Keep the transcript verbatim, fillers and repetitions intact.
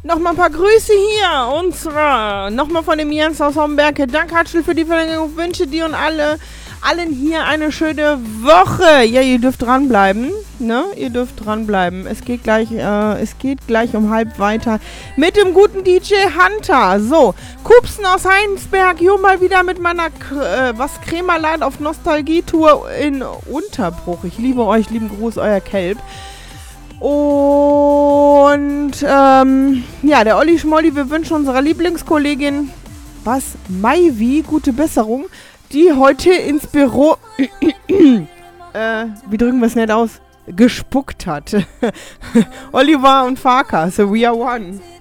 Nochmal ein paar Grüße hier. Und zwar nochmal von dem Jens aus Homberg. Danke, Hatschel, für die Verlängerung. Ich wünsche dir und alle, allen hier eine schöne Woche. Ja, ihr dürft dranbleiben. Ne? Ihr dürft dranbleiben. Es geht gleich, äh, es geht gleich um halb weiter mit dem guten D J Hunter. So, Kupsen aus Heinsberg. Hier mal wieder mit meiner äh, was Krämerlein auf Nostalgie-Tour in Unterbruch. Ich liebe euch. Lieben Gruß, euer Kelb. Und ähm, ja, der Olli Schmolli, wir wünschen unserer Lieblingskollegin, was, Maivi, gute Besserung, die heute ins Büro, äh, wie drücken wir es nicht aus, gespuckt hat. Oliver und Farkas, so we are one.